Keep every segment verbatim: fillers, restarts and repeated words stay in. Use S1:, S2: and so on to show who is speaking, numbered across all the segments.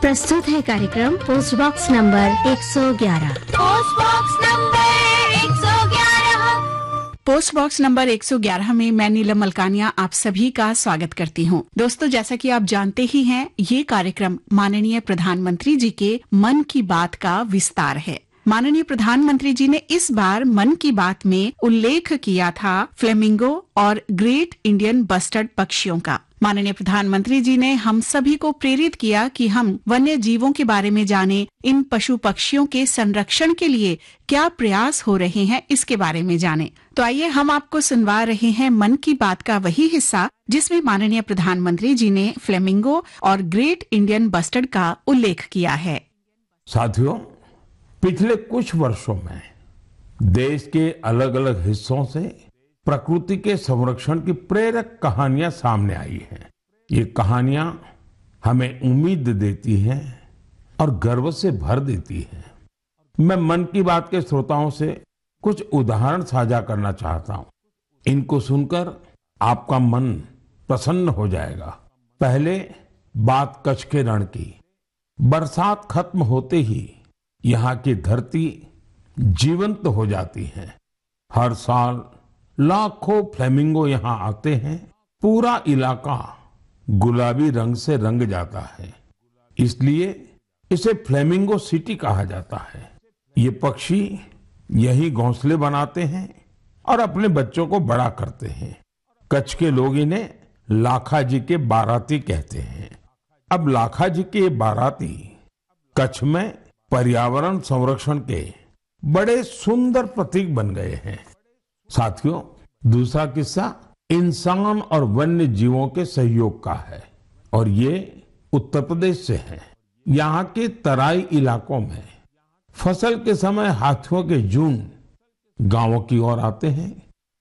S1: प्रस्तुत है कार्यक्रम पोस्ट बॉक्स नंबर एक सौ ग्यारह।
S2: पोस्ट बॉक्स नंबर एक सौ ग्यारह।
S3: पोस्ट बॉक्स नंबर एक सौ ग्यारह में मैं नीलम मलकानिया आप सभी का स्वागत करती हूं। दोस्तों, जैसा कि आप जानते ही हैं, ये कार्यक्रम माननीय प्रधानमंत्री जी के मन की बात का विस्तार है। माननीय प्रधानमंत्री जी ने इस बार मन की बात में उल्लेख किया था फ्लेमिंगो और ग्रेट इंडियन बस्टर्ड पक्षियों का। माननीय प्रधानमंत्री जी ने हम सभी को प्रेरित किया कि हम वन्य जीवों के बारे में जानें, इन पशु पक्षियों के संरक्षण के लिए क्या प्रयास हो रहे हैं इसके बारे में जानें। तो आइए हम आपको सुनवा रहे हैं मन की बात का वही हिस्सा जिसमें माननीय प्रधानमंत्री जी ने फ्लेमिंगो और ग्रेट इंडियन बस्टर्ड का उल्लेख किया है।
S4: साथियों, पिछले कुछ वर्षों में देश के अलग अलग हिस्सों से प्रकृति के संरक्षण की प्रेरक कहानियां सामने आई हैं। ये कहानियां हमें उम्मीद देती हैं और गर्व से भर देती हैं। मैं मन की बात के श्रोताओं से कुछ उदाहरण साझा करना चाहता हूं। इनको सुनकर आपका मन प्रसन्न हो जाएगा। पहले बात कच्छ के रण की। बरसात खत्म होते ही यहाँ की धरती जीवंत हो जाती है। हर साल लाखों फ्लेमिंगो यहाँ आते हैं। पूरा इलाका गुलाबी रंग से रंग जाता है, इसलिए इसे फ्लेमिंगो सिटी कहा जाता है। ये पक्षी यही घोंसले बनाते हैं और अपने बच्चों को बड़ा करते हैं। कच्छ के लोग इन्हें लाखा जी के बाराती कहते हैं। अब लाखा जी के बाराती कच्छ में पर्यावरण संरक्षण के बड़े सुंदर प्रतीक बन गए हैं। साथियों, दूसरा किस्सा इंसान और वन्य जीवों के सहयोग का है और ये उत्तर प्रदेश से है। यहाँ के तराई इलाकों में फसल के समय हाथियों के झुंड गांवों की ओर आते हैं।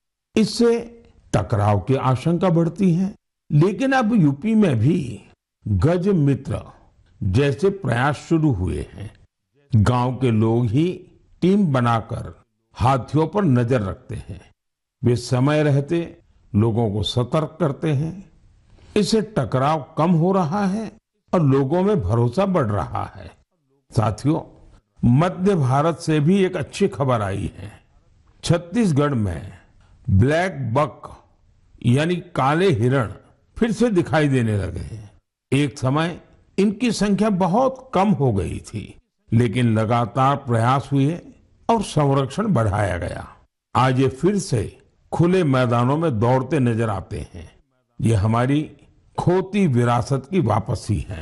S4: इससे टकराव की आशंका बढ़ती है, लेकिन अब यूपी में भी गज मित्र जैसे प्रयास शुरू हुए हैं। गांव के लोग ही टीम बनाकर हाथियों पर नजर रखते हैं। वे समय रहते लोगों को सतर्क करते हैं। इससे टकराव कम हो रहा है और लोगों में भरोसा बढ़ रहा है। साथियों, मध्य भारत से भी एक अच्छी खबर आई है। छत्तीसगढ़ में ब्लैक बक यानी काले हिरण फिर से दिखाई देने लगे हैं। एक समय इनकी संख्या बहुत कम हो गई थी, लेकिन लगातार प्रयास हुए और संरक्षण बढ़ाया गया। आज ये फिर से खुले मैदानों में दौड़ते नजर आते हैं। ये हमारी खोती विरासत की वापसी है।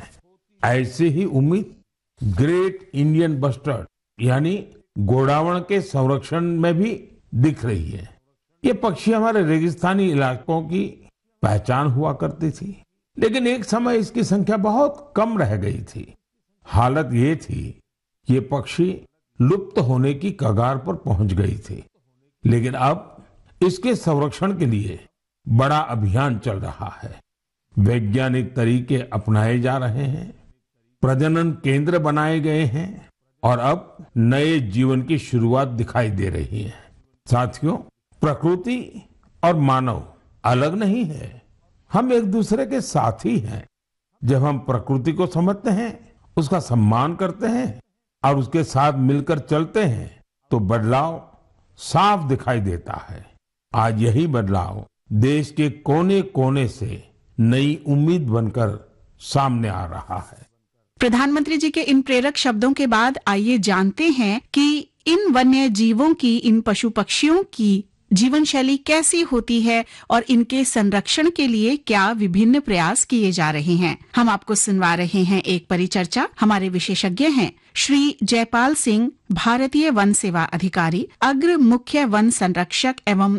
S4: ऐसे ही उम्मीद ग्रेट इंडियन बस्टर्ड यानी गोडावण के संरक्षण में भी दिख रही है। ये पक्षी हमारे रेगिस्तानी इलाकों की पहचान हुआ करती थी, लेकिन एक समय इसकी संख्या बहुत कम रह गई थी। हालत ये थी, ये पक्षी लुप्त होने की कगार पर पहुंच गई थी, लेकिन अब इसके संरक्षण के लिए बड़ा अभियान चल रहा है। वैज्ञानिक तरीके अपनाए जा रहे हैं, प्रजनन केंद्र बनाए गए हैं और अब नए जीवन की शुरुआत दिखाई दे रही है। साथियों, प्रकृति और मानव अलग नहीं है, हम एक दूसरे के साथी हैं। जब हम प्रकृति को समझते हैं, उसका सम्मान करते हैं और उसके साथ मिलकर चलते हैं, तो बदलाव साफ दिखाई देता है। आज यही बदलाव देश के कोने कोने से नई उम्मीद बनकर सामने आ रहा है।
S3: प्रधानमंत्री जी के इन प्रेरक शब्दों के बाद आइए जानते हैं कि इन वन्य जीवों की, इन पशु पक्षियों की जीवन शैली कैसी होती है और इनके संरक्षण के लिए क्या विभिन्न प्रयास किए जा रहे हैं। हम आपको सुनवा रहे हैं एक परिचर्चा। हमारे विशेषज्ञ हैं श्री जयपाल सिंह, भारतीय वन सेवा अधिकारी, अग्र मुख्य वन संरक्षक एवं